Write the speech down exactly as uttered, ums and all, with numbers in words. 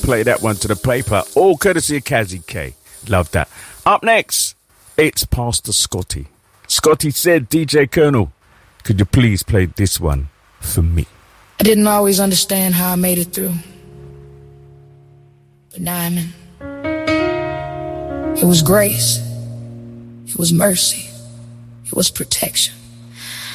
play that one to the paper. All courtesy of Kazzy K. Love that. Up next, it's Pastor Scotty. Scotty said, D J Colonel, could you please play this one for me? I didn't always understand how I made it through, but now I'm in. It was grace. It was mercy. It was protection.